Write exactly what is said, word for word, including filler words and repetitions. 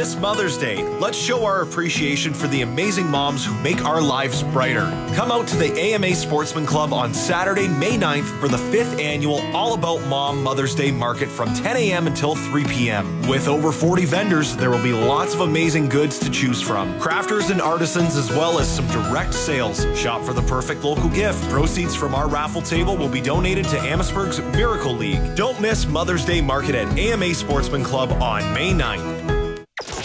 This Mother's Day, let's show our appreciation for the amazing moms who make our lives brighter. Come out to the A M A Sportsman Club on Saturday, May ninth for the fifth annual All About Mom Mother's Day Market from ten a m until three p m With over forty vendors, there will be lots of amazing goods to choose from. Crafters and artisans as well as some direct sales. Shop for the perfect local gift. Proceeds from our raffle table will be donated to Amherstburg's Miracle League. Don't miss Mother's Day Market at A M A Sportsman Club on May ninth.